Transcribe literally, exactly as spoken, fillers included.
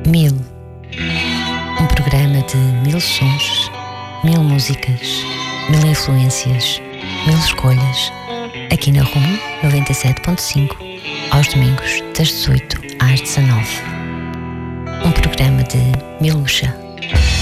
Mil. Um programa de mil sons, mil músicas, mil influências, mil escolhas. Aqui na Rumo noventa e sete ponto cinco, aos domingos das dezoito às dezanove. Um programa de Miluxa.